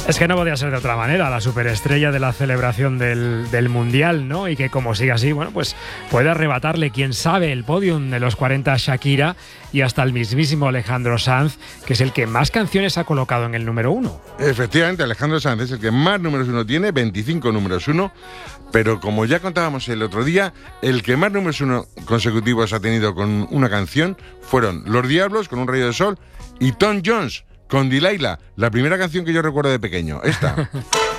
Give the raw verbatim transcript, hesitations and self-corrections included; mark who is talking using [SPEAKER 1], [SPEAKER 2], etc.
[SPEAKER 1] Es que no podía ser de otra manera, la superestrella de la celebración del, del Mundial, ¿no? Y que como siga así, bueno, pues puede arrebatarle, quién sabe, el podium de los cuarenta a Shakira y hasta el mismísimo Alejandro Sanz, que es el que más canciones ha colocado en el número uno.
[SPEAKER 2] Efectivamente, Alejandro Sanz es el que más números uno tiene, veinticinco números uno, pero como ya contábamos el otro día, el que más números uno consecutivos ha tenido con una canción fueron Los Diablos, con Un rayo de sol, y Tom Jones, con Delilah, la primera canción que yo recuerdo de pequeño, esta.